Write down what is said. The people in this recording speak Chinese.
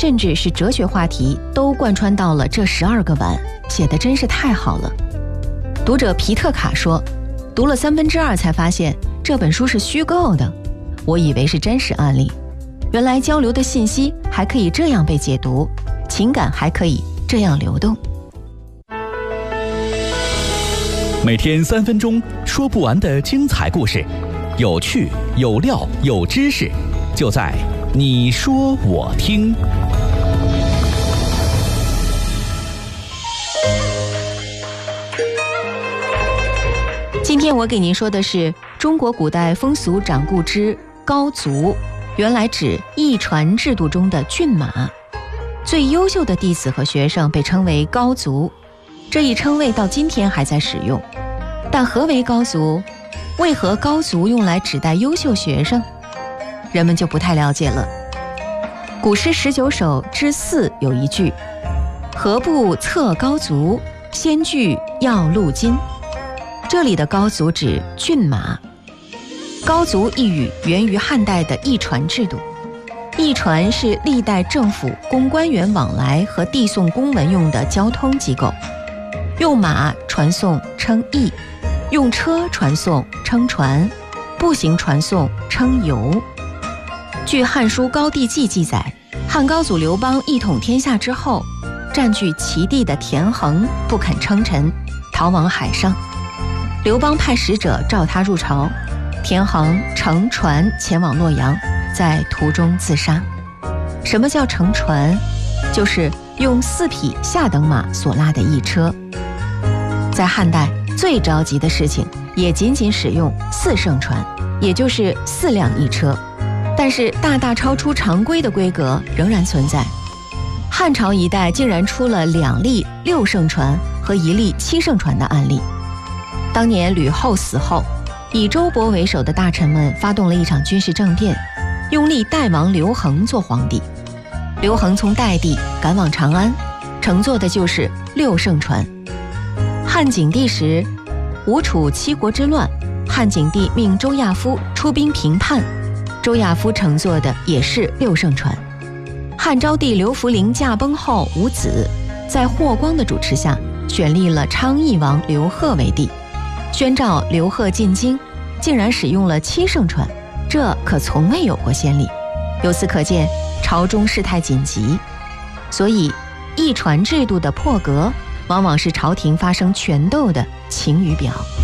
甚至是哲学话题都贯穿到了这12个碗，写得真是太好了。读者皮特卡说，读了2/3才发现这本书是虚构的，我以为是真实案例，原来交流的信息还可以这样被解读，情感还可以这样流动。 每天3分钟，说不完的精彩故事，有趣有料有知识，就在你说我听。 今天我给您说的是中国古代风俗掌故之高族，原来指驿传制度中的骏马。最优秀的弟子和学生被称为高族，这一称谓到今天还在使用。但何为高族？为何高族用来指代优秀学生？人们就不太了解了。古诗19首之4有一句：何不测高足，先具要路金。这里的高足指骏马。高足一语源于汉代的驿传制度。驿传是历代政府供官员往来和递送公文用的交通机构，用马传送称驿，用车传送称传，步行传送称游。据《汉书·高帝纪》记载，汉高祖刘邦一统天下之后，占据齐地的田横不肯称臣，逃往海上。刘邦派使者召他入朝，田横乘船前往洛阳，在途中自杀。什么叫乘船？就是用4匹下等马所拉的驿车。在汉代，最着急的事情也仅仅使用4乘船，也就是4辆驿车，但是大大超出常规的规格仍然存在。汉朝一代竟然出了2例6乘船和1例7乘船的案例。当年吕后死后，以周勃为首的大臣们发动了一场军事政变，拥立代王刘恒做皇帝。刘恒从代地赶往长安，乘坐的就是6乘船。汉景帝时，吴楚七国之乱，汉景帝命周亚夫出兵平叛，周亚夫乘坐的也是6乘船。汉昭帝刘弗陵驾崩后无子，在霍光的主持下，选立了昌邑王刘贺为帝，宣召刘贺进京，竟然使用了7乘船，这可从未有过先例。由此可见，朝中事态紧急，所以驿传制度的破格，往往是朝廷发生权斗的晴雨表。